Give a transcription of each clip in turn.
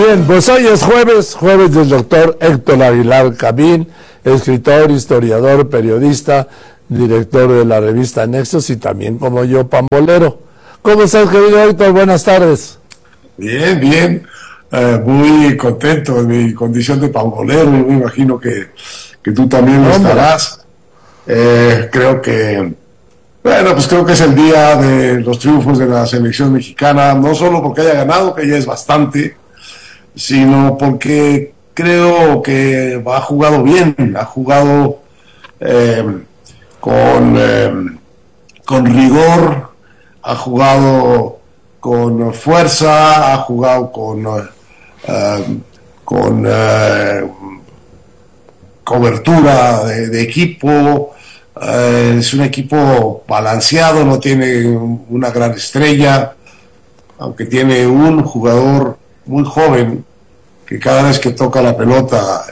Bien, pues hoy es jueves del doctor Héctor Aguilar Camín, escritor, historiador, periodista, director de la revista Nexos y también, como yo, pambolero. ¿Cómo estás, querido Héctor? Buenas tardes. Bien, bien. Muy contento en mi condición de pambolero. Me imagino que tú también lo estarás. Creo que es el día de los triunfos de la selección mexicana, no solo porque haya ganado, que ya es bastante, sino porque creo que ha jugado bien, ha jugado con rigor, ha jugado con fuerza, ha jugado con cobertura de equipo. Es un equipo balanceado, no tiene una gran estrella, aunque tiene un jugador muy joven que cada vez que toca la pelota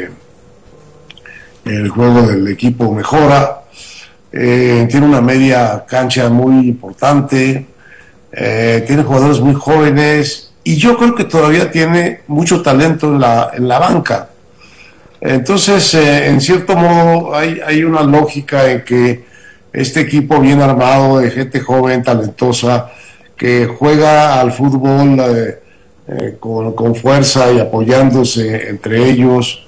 el juego del equipo mejora. Tiene una media cancha muy importante, tiene jugadores muy jóvenes y yo creo que todavía tiene mucho talento en la banca. Entonces, en cierto modo, hay una lógica en que este equipo bien armado de gente joven, talentosa, que juega al fútbol con fuerza y apoyándose entre ellos,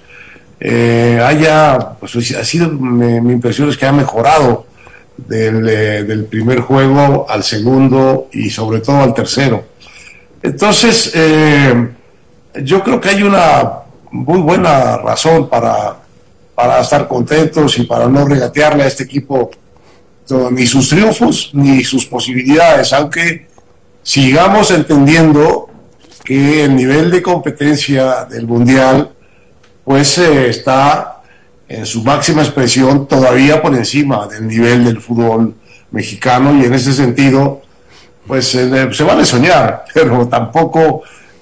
mi impresión es que ha mejorado del primer juego al segundo y sobre todo al tercero. Entonces, yo creo que hay una muy buena razón para estar contentos y para no regatearle a este equipo ni sus triunfos ni sus posibilidades, aunque sigamos entendiendo que el nivel de competencia del Mundial pues está en su máxima expresión todavía por encima del nivel del fútbol mexicano, y en ese sentido pues se vale soñar, pero tampoco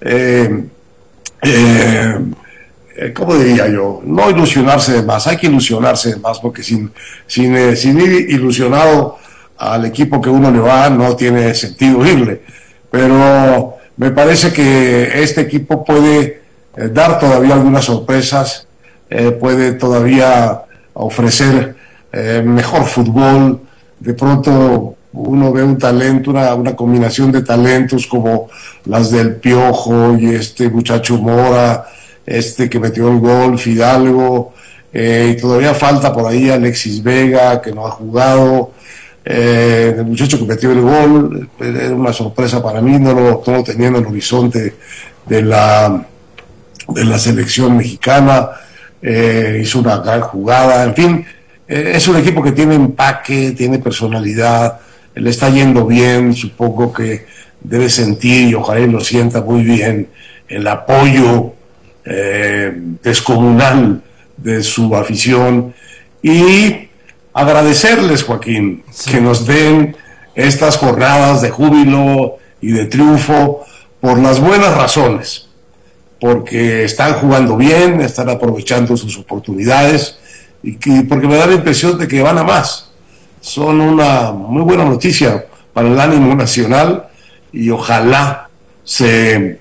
¿cómo diría yo? No ilusionarse de más. Hay que ilusionarse de más, porque sin ir ilusionado al equipo que uno le va, no tiene sentido irle. Pero me parece que este equipo puede dar todavía algunas sorpresas, puede todavía ofrecer mejor fútbol. De pronto uno ve un talento, una combinación de talentos como las del Piojo y este muchacho Mora, que metió el gol, Fidalgo, y todavía falta por ahí Alexis Vega, que no ha jugado, el muchacho que metió el gol, era una sorpresa para mí, no lo tenía en el horizonte de la selección mexicana, hizo una gran jugada, en fin, es un equipo que tiene empaque, tiene personalidad, le está yendo bien, supongo que debe sentir, y ojalá lo sienta muy bien, el apoyo descomunal de su afición, y agradecerles, Joaquín, que nos den estas jornadas de júbilo y de triunfo por las buenas razones, porque están jugando bien, están aprovechando sus oportunidades y porque me da la impresión de que van a más. Son una muy buena noticia para el ánimo nacional, y ojalá se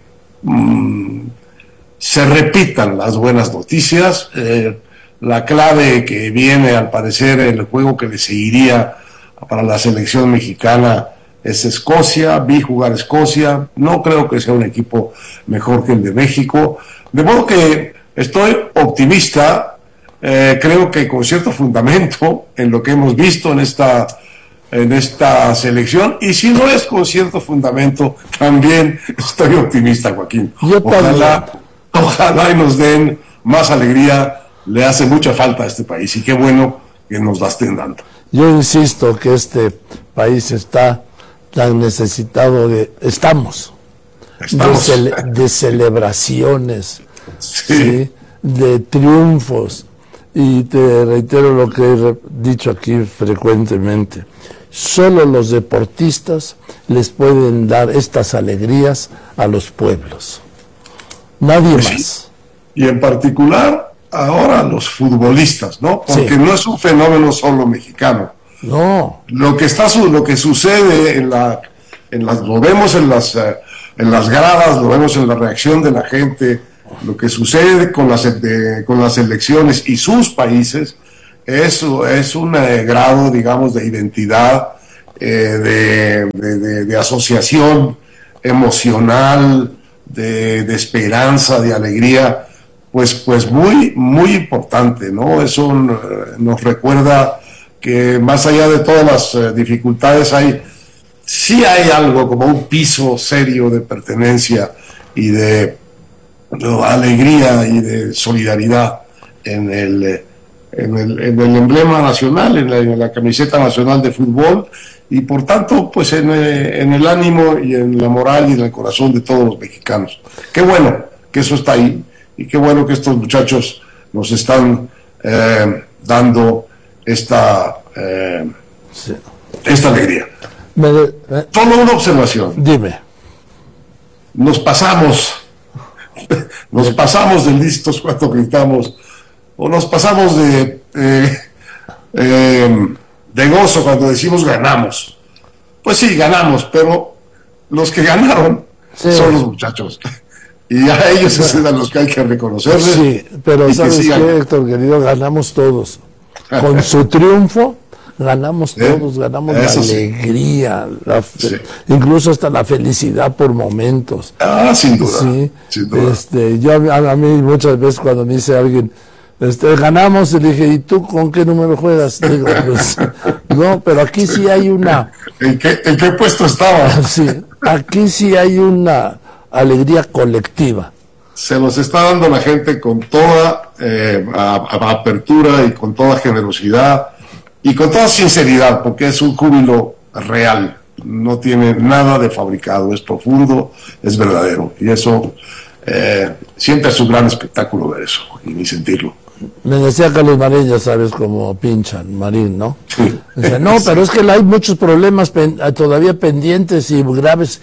repitan las buenas noticias. La clave que viene, al parecer, el juego que le seguiría para la selección mexicana es Escocia. Vi jugar Escocia, no creo que sea un equipo mejor que el de México, de modo que estoy optimista. Creo que con cierto fundamento en lo que hemos visto en esta selección, y si no es con cierto fundamento, también estoy optimista, Joaquín. Ojalá y nos den más alegría, le hace mucha falta a este país, y qué bueno que nos la estén dando. Yo insisto que este país está tan necesitado estamos. De celebraciones, ¿sí? De triunfos, y te reitero lo que he dicho aquí frecuentemente: solo los deportistas les pueden dar estas alegrías a los pueblos, nadie más. Sí. Y en particular ahora los futbolistas, ¿no? Porque sí, no es un fenómeno solo mexicano. No. Lo que sucede lo vemos en las en las gradas, lo vemos en la reacción de la gente, lo que sucede con las elecciones y sus países, eso es un grado, digamos, de identidad, de asociación emocional, de esperanza, de alegría, pues muy, muy importante, ¿no? Eso nos recuerda que más allá de todas las dificultades sí hay algo como un piso serio de pertenencia y de alegría y de solidaridad en el emblema nacional, en la camiseta nacional de fútbol, y por tanto pues en el ánimo y en la moral y en el corazón de todos los mexicanos. Qué bueno que eso está ahí, y qué bueno que estos muchachos nos están dando esta alegría. Solo una observación. Dime. Nos pasamos de listos cuando gritamos, o nos pasamos de gozo cuando decimos ganamos. Pues sí, ganamos, pero los que ganaron son los muchachos. Y a ellos es a los que hay que reconocerles. Sí, pero ¿sabes qué, Héctor, querido? Ganamos todos. Con su triunfo, ganamos todos, ganamos la alegría, incluso hasta la felicidad por momentos. Sin duda. Sí. Sin duda. Yo a mí muchas veces cuando me dice alguien, ganamos, y le dije, ¿y tú con qué número juegas? Digo, pues, no, pero aquí sí hay una... ¿En qué puesto estaba? Sí, aquí sí hay una alegría colectiva. Se los está dando la gente con toda apertura y con toda generosidad y con toda sinceridad, porque es un júbilo real, no tiene nada de fabricado, es profundo, es verdadero, y eso siempre es un gran espectáculo ver eso y sentirlo. Me decía Carlos Marín, ya sabes cómo pinchan Marín, ¿no? Sí. Dice, no, pero es que hay muchos problemas todavía pendientes y graves.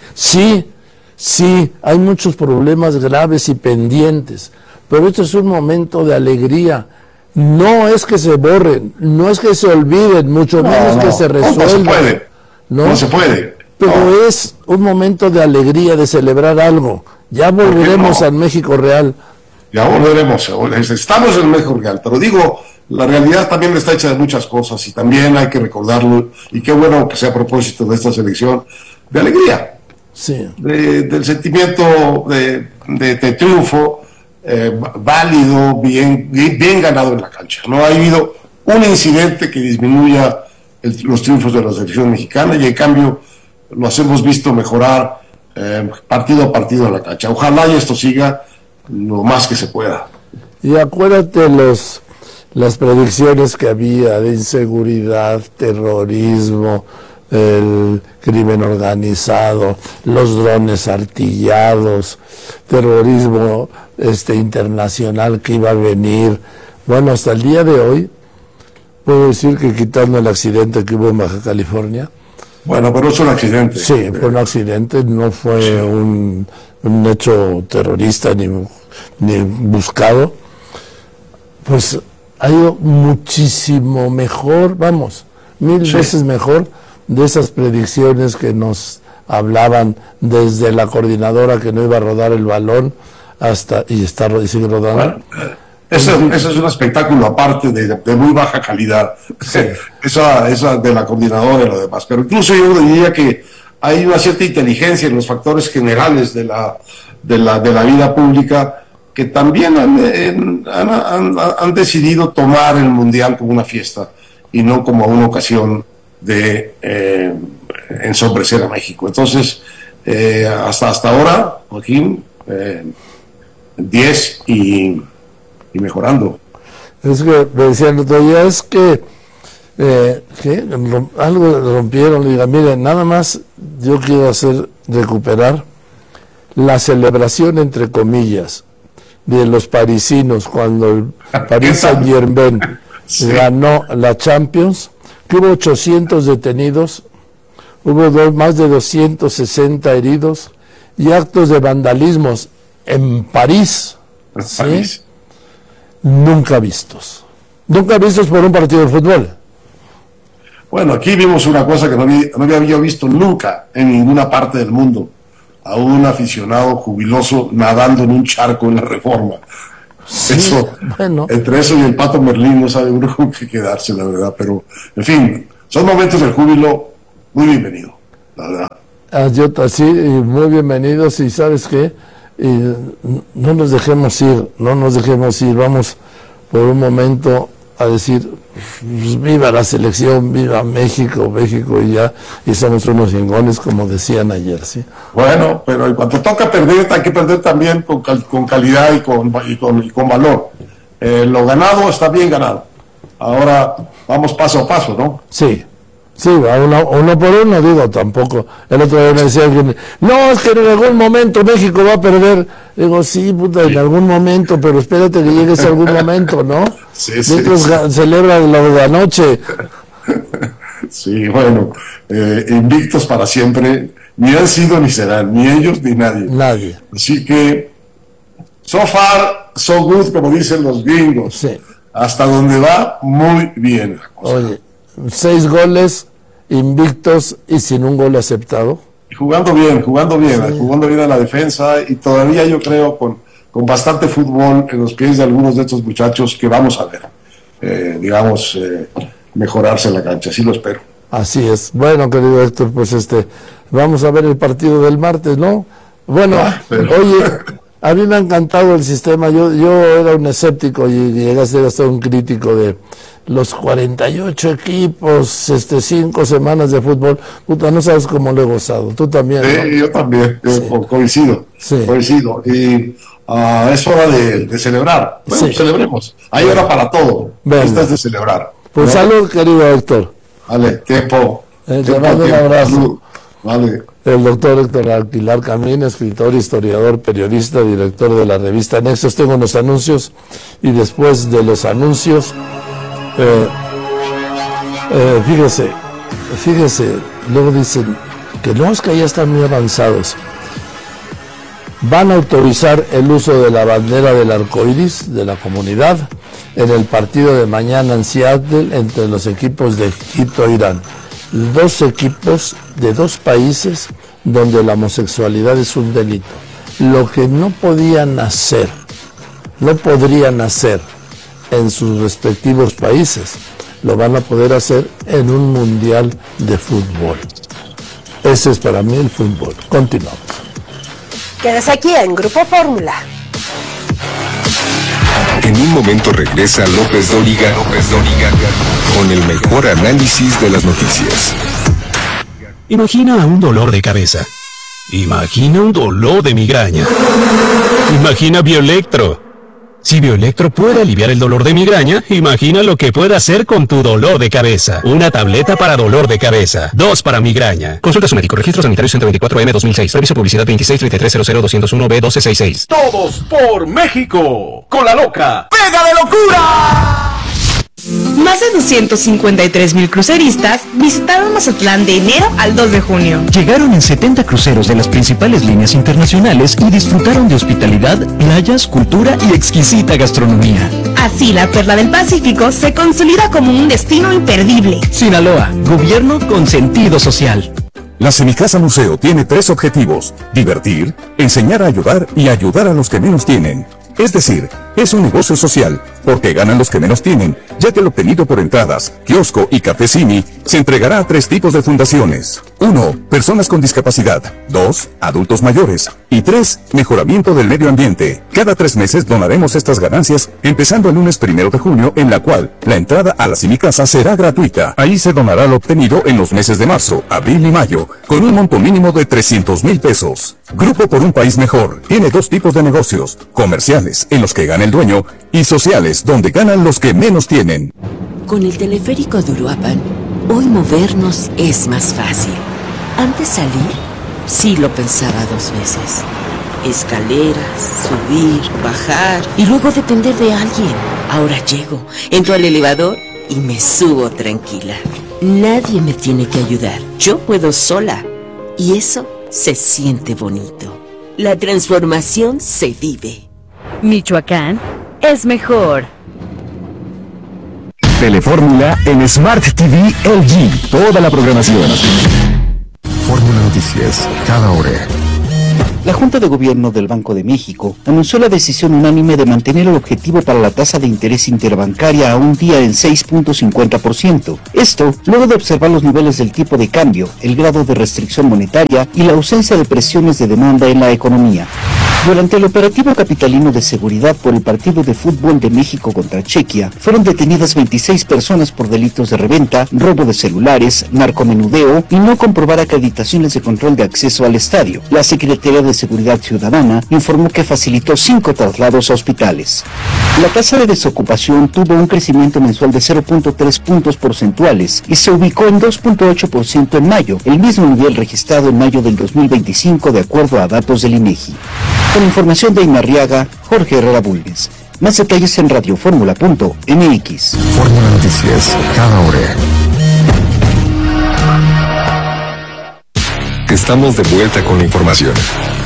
Sí, hay muchos problemas graves y pendientes, pero esto es un momento de alegría. No es que se borren, no es que se olviden, mucho menos que se resuelvan. No se puede. Pero es un momento de alegría, de celebrar algo. Ya volveremos al México real. Ya volveremos, estamos en el México real, pero digo, la realidad también está hecha de muchas cosas y también hay que recordarlo, y qué bueno que sea a propósito de esta selección, de alegría. Sí. Del sentimiento de triunfo válido, bien ganado en la cancha. No ha habido un incidente que disminuya los triunfos de la selección mexicana, y en cambio los hemos visto mejorar partido a partido en la cancha. Ojalá y esto siga lo más que se pueda. Y acuérdate las predicciones que había de inseguridad, terrorismo, el crimen organizado, los drones artillados, terrorismo internacional que iba a venir. Bueno, hasta el día de hoy puedo decir que, quitando el accidente que hubo en Baja California. Bueno, pero es un accidente. Sí, fue un accidente, no fue un hecho terrorista ni buscado. Pues ha ido muchísimo mejor, vamos, 1000 veces mejor de esas predicciones que nos hablaban desde la coordinadora que no iba a rodar el balón hasta y sigue rodando. Bueno, eso es un espectáculo aparte de muy baja calidad. Sí. Esa de la coordinadora y lo demás. Pero incluso yo diría que hay una cierta inteligencia en los factores generales de la vida pública, que también han decidido tomar el Mundial como una fiesta y no como una ocasión de ensombrecer a México. Entonces, hasta ahora, Joaquín, 10 y mejorando. Es que me decían el otro día, es que algo rompieron. Le digo, miren, nada más yo quiero recuperar la celebración, entre comillas, de los parisinos cuando el Paris Saint-Germain ganó la Champions, que hubo 800 detenidos, hubo más de 260 heridos y actos de vandalismos en París, ¿sí? Nunca vistos por un partido de fútbol. Bueno, aquí vimos una cosa que no había visto nunca en ninguna parte del mundo. a un aficionado jubiloso nadando en un charco en la Reforma. Sí, eso, bueno. Entre eso y el Pato Merlín no sabe uno con qué quedarse, la verdad. Pero, en fin, son momentos del júbilo muy bienvenido, la verdad. Yo sí, muy bienvenidos, y ¿sabes qué? No nos dejemos ir, vamos por un momento a decir, pues, viva la selección, viva México, y ya, y somos unos chingones, como decían ayer, ¿sí? Bueno, pero en cuanto toca perder, hay que perder también con calidad y con valor. Lo ganado está bien ganado. Ahora vamos paso a paso, ¿no? Sí, uno por uno, digo, tampoco. El otro día me decía alguien, no, es que en algún momento México va a perder. Digo, sí, puta, en algún momento, pero espérate que llegue ese algún momento, ¿no? Sí. Celebra lo de anoche. Sí, bueno, invictos para siempre, ni han sido ni serán, ni ellos ni nadie. Nadie. Así que, so far, so good, como dicen los gringos. Sí. Hasta donde va, muy bien la cosa. Oye, 6 goles, invictos y sin un gol aceptado. Y jugando bien Sí. jugando bien a la defensa, y todavía yo creo con bastante fútbol en los pies de algunos de estos muchachos que vamos a ver, mejorarse en la cancha, así lo espero. Así es. Bueno, querido Héctor, pues vamos a ver el partido del martes, ¿no? Bueno, oye, a mí me ha encantado el sistema. Yo era un escéptico y llegué a ser hasta un crítico de los 48 equipos, 5 semanas de fútbol. Puta, no sabes cómo lo he gozado. Tú también, ¿no? Yo también, Sí. coincido. Sí. Y es hora de celebrar. Bueno, Sí. Celebremos. Hay hora para todo. Venga. Esta es de celebrar. Pues ¿no? salud, querido Héctor. Vale, tiempo. Te mando un abrazo. Salud. Vale. El doctor Héctor Aguilar Camín, escritor, historiador, periodista, director de la revista Nexos. Tengo unos anuncios, y después de los anuncios, fíjese, luego dicen que no, es que ya están muy avanzados. Van a autorizar el uso de la bandera del arco iris de la comunidad en el partido de mañana en Seattle entre los equipos de Egipto e Irán. 2 equipos de 2 países donde la homosexualidad es un delito. Lo que no podrían hacer en sus respectivos países, lo van a poder hacer en un mundial de fútbol. Ese es para mí el fútbol. Continuamos. Quédese aquí en Grupo Fórmula. En un momento regresa López Dóriga con el mejor análisis de las noticias. Imagina un dolor de cabeza. Imagina un dolor de migraña. Imagina Bioelectro. Si Bioelectro puede aliviar el dolor de migraña, imagina lo que puede hacer con tu dolor de cabeza. Una tableta para dolor de cabeza, 2 para migraña. Consulta a su médico. Registro sanitario 124M 2006. Servicio publicidad 2633000201B1266. Todos por México. Con la loca. ¡Pega de locura! Más de 253,000 cruceristas visitaron Mazatlán de enero al 2 de junio. Llegaron en 70 cruceros de las principales líneas internacionales y disfrutaron de hospitalidad, playas, cultura y exquisita gastronomía. Así, la Perla del Pacífico se consolida como un destino imperdible. Sinaloa, gobierno con sentido social. La Semicasa Museo tiene 3 objetivos: divertir, enseñar a ayudar y ayudar a los que menos tienen. Es decir, es un negocio social, porque ganan los que menos tienen, ya que el obtenido por entradas, kiosco y cafecini se entregará a 3 tipos de fundaciones. 1. Personas con discapacidad. 2. Adultos mayores. Y 3. Mejoramiento del medio ambiente. Cada 3 meses donaremos estas ganancias, empezando el lunes 1 de junio, en la cual la entrada a la Semicasa será gratuita. Ahí se donará lo obtenido en los meses de marzo, abril y mayo, con un monto mínimo de 300,000 pesos. Grupo por un País Mejor tiene 2 tipos de negocios: comerciales, en los que gana el dueño, y sociales, donde ganan los que menos tienen. Con el teleférico de Uruapan, hoy movernos es más fácil. Antes salir, sí lo pensaba 2 veces. Escaleras, subir, bajar y luego depender de alguien. Ahora llego, entro al elevador y me subo tranquila. Nadie me tiene que ayudar, yo puedo sola. Y eso se siente bonito. La transformación se vive. Michoacán es mejor. Telefórmula en Smart TV LG. Toda la programación. Fórmula Noticias, cada hora. La Junta de Gobierno del Banco de México anunció la decisión unánime de mantener el objetivo para la tasa de interés interbancaria a un día en 6.50%. Esto luego de observar los niveles del tipo de cambio, el grado de restricción monetaria y la ausencia de presiones de demanda en la economía. Durante el operativo capitalino de seguridad por el partido de fútbol de México contra Chequia, fueron detenidas 26 personas por delitos de reventa, robo de celulares, narcomenudeo y no comprobar acreditaciones de control de acceso al estadio. La Secretaría de Seguridad Ciudadana informó que facilitó 5 traslados a hospitales. La tasa de desocupación tuvo un crecimiento mensual de 0.3 puntos porcentuales y se ubicó en 2.8% en mayo, el mismo nivel registrado en mayo del 2025 de acuerdo a datos del INEGI. Con información de Inarriaga, Jorge Herrera Bulnes. Más detalles en radioformula.mx. Fórmula Noticias, cada hora. Estamos de vuelta con la información.